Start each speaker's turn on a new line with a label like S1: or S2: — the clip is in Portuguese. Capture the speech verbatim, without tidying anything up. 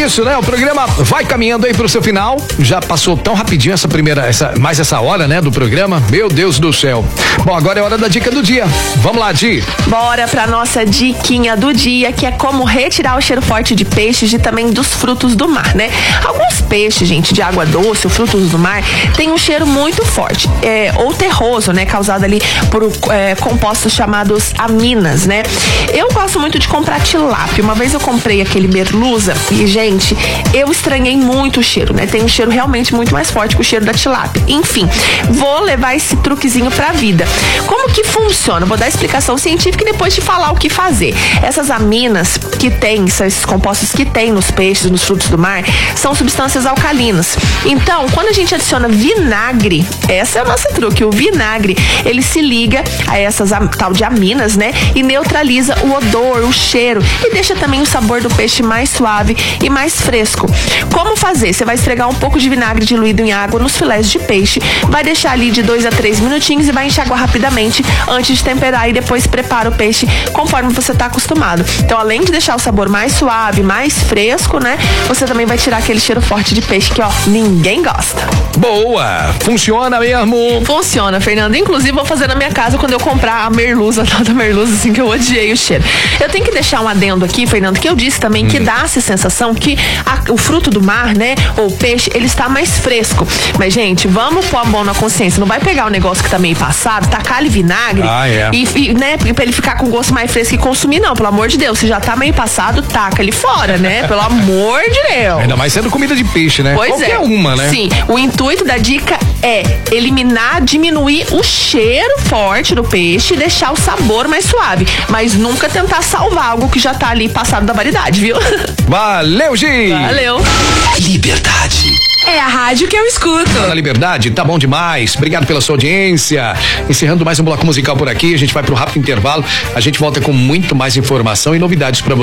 S1: isso, né? O programa vai caminhando aí pro seu final. Já passou tão rapidinho essa primeira, essa, mais essa hora, né, do programa. Meu Deus do céu. Bom, agora é hora da dica do dia. Vamos lá, Di.
S2: Bora pra nossa diquinha do dia, que é como retirar o cheiro forte de peixes e também dos frutos do mar, né? Alguns peixes, gente, de água doce, ou frutos do mar, tem um cheiro muito forte, é, ou terroso, né? Causado ali por é, compostos chamados aminas, né? Eu gosto muito de comprar tilápia. Uma vez eu comprei aquele merluza e, gente, eu estranhei muito o cheiro, né? Tem um cheiro realmente muito mais forte que o cheiro da tilápia. Enfim, vou levar esse truquezinho pra vida. Como que funciona? Vou dar explicação científica e depois te falar o que fazer. Essas aminas que tem, esses compostos que tem nos peixes, nos frutos do mar, são substâncias alcalinas. Então, quando a gente adiciona vinagre, essa é o nosso truque, o vinagre, ele se liga a essas tal de aminas, né? E neutraliza o odor, o cheiro e deixa também o sabor do peixe mais suave e mais fresco. Como fazer? Você vai esfregar um pouco de vinagre diluído em água nos filés de peixe, vai deixar ali de dois a três minutinhos e vai enxaguar rapidamente antes de temperar e depois prepara o peixe conforme você está acostumado. Então, além de deixar o sabor mais suave, mais fresco, né? Você também vai tirar aquele cheiro forte de peixe que, ó, ninguém gosta.
S1: Boa! Funciona mesmo?
S2: Funciona, Fernando. Inclusive, vou fazer na minha casa quando eu comprar a merluza, a da merluza, assim, que eu odiei o cheiro. Eu tenho que deixar um adendo aqui, Fernando, que eu disse também hum. que dá essa sensação que a, o fruto do mar, né, ou o peixe, ele está mais fresco. Mas, gente, vamos pôr a mão na consciência. Não vai pegar o negócio que tá meio passado, tacar ali vinagre
S1: ah, é.
S2: e, e, né, pra ele ficar com gosto mais fresco e consumir, não. Pelo amor de Deus, se já tá meio passado, taca ele fora, né? Pelo amor de Deus.
S1: Ainda mais sendo comida de peixe, né?
S2: Pois
S1: Qualquer
S2: é.
S1: uma, né?
S2: Sim, o intuito da dica é eliminar, diminuir o cheiro forte do peixe e deixar o sabor mais suave, mas nunca tentar salvar algo que já tá ali passado da validade, viu?
S1: Valeu, Gi!
S2: Valeu!
S3: Liberdade.
S2: É a rádio que eu escuto.
S1: Na Liberdade, tá bom demais. Obrigado pela sua audiência. Encerrando mais um bloco musical por aqui, a gente vai pro rápido intervalo. A gente volta com muito mais informação e novidades pra você.